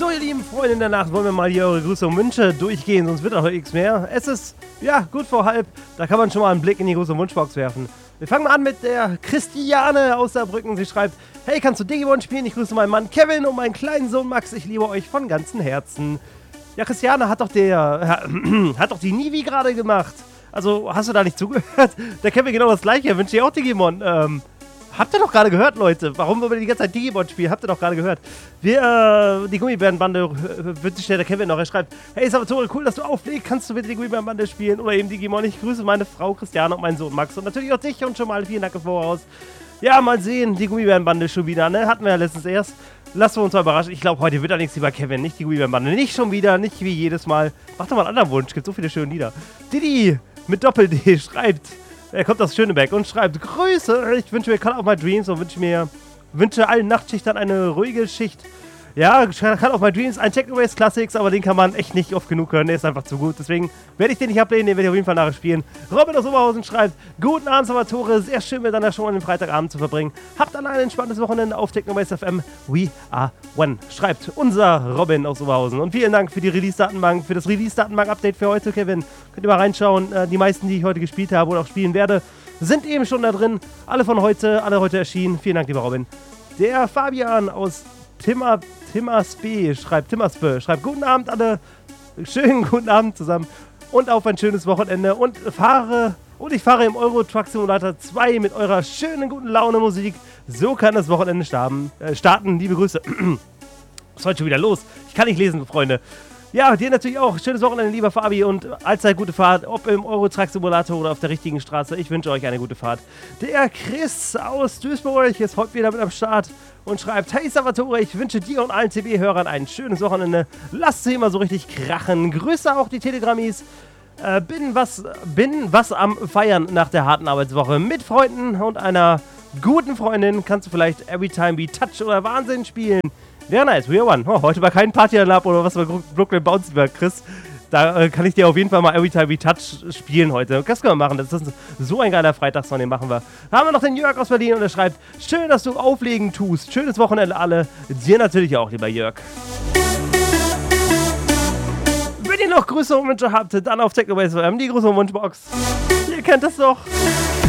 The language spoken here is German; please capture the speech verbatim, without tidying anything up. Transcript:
So, ihr lieben Freunde in der Nacht, wollen wir mal hier eure Grüße und Wünsche durchgehen, sonst wird auch nichts mehr. Es ist, ja, gut vor halb, da kann man schon mal einen Blick in die Grüße und Wunschbox werfen. Wir fangen mal an mit der Christiane aus Saarbrücken. Sie schreibt, hey, kannst du Digimon spielen? Ich grüße meinen Mann Kevin und meinen kleinen Sohn Max. Ich liebe euch von ganzem Herzen. Ja, Christiane, hat doch der, äh, hat doch die Nivi gerade gemacht. Also, hast du da nicht zugehört? Der Kevin genau das gleiche, wünsche ich auch Digimon. Ähm, habt ihr doch gerade gehört, Leute. Warum wollen wir die ganze Zeit Digimon spielen? Habt ihr doch gerade gehört. Wir, äh, die Gummibärenbande, äh, wünscht sich der Kevin noch. Er schreibt, hey Salvatore, cool, dass du auflegst. Kannst du bitte die Gummibärenbande spielen oder eben Digimon? Ich grüße meine Frau Christiane und meinen Sohn Max und natürlich auch dich und schon mal vielen Dank im Voraus. Ja, mal sehen, die Gummibärenbande schon wieder, ne? Hatten wir ja letztens erst. Lassen wir uns mal überraschen. Ich glaube, heute wird da nichts über Kevin, nicht die Gummibärenbande. Nicht schon wieder, nicht wie jedes Mal. Mach doch mal einen anderen Wunsch, gibt so viele schöne Lieder. Didi mit Doppel-D schreibt, er kommt aus Schöneberg und schreibt, Grüße, ich wünsche mir Call of My Dreams und wünsche mir, wünsche allen Nachtschichtern eine ruhige Schicht. Ja, Call of My Dreams, ein Technoways Classics, aber den kann man echt nicht oft genug hören, der ist einfach zu gut. Deswegen werde ich den nicht ablehnen, den werde ich auf jeden Fall nachher spielen. Robin aus Oberhausen schreibt, guten Abend, Salvatore, sehr schön mit deiner Show an den Freitagabend zu verbringen. Habt dann ein entspanntes Wochenende auf Technoways F M. We are one, schreibt unser Robin aus Oberhausen. Und vielen Dank für die Release-Datenbank, für das Release-Datenbank-Update für heute, Kevin. Könnt ihr mal reinschauen, die meisten, die ich heute gespielt habe oder auch spielen werde, sind eben schon da drin. Alle von heute, alle heute erschienen. Vielen Dank, lieber Robin. Der Fabian aus Timmer, Timmersby schreibt, Timmersby schreibt, guten Abend alle, schönen guten Abend zusammen und auf ein schönes Wochenende und fahre, und ich fahre im Euro Truck Simulator zwei mit eurer schönen guten Laune Musik. So kann das Wochenende starten, äh, starten. Liebe Grüße. Was ist heute schon wieder los? Ich kann nicht lesen, Freunde. Ja, dir natürlich auch. Schönes Wochenende, lieber Fabi, und allzeit gute Fahrt, ob im Euro-Truck-Simulator oder auf der richtigen Straße. Ich wünsche euch eine gute Fahrt. Der Chris aus Duisburg ist heute wieder mit am Start und schreibt, hey Salvatore, ich wünsche dir und allen C B-Hörern ein schönes Wochenende. Lasst sie immer so richtig krachen. Grüße auch die Telegrammis. Äh, bin was, bin was am Feiern nach der harten Arbeitswoche. Mit Freunden und einer guten Freundin kannst du vielleicht Everytime Be Touch oder Wahnsinn spielen. Wäre nice, we are one. Oh, heute war kein Party-Alarm oder was bei Brooklyn Bounce über Chris. Da äh, kann ich dir auf jeden Fall mal Everytime We Touch spielen heute. Das können wir machen. Das ist so ein geiler Freitagssong, den machen wir. Da haben wir noch den Jörg aus Berlin und er schreibt, schön, dass du auflegen tust. Schönes Wochenende alle. Dir natürlich auch, lieber Jörg. Wenn ihr noch Grüße und Wünsche habt, dann auf Technoways F M, die Grüße und Wunschbox. Ihr kennt das doch.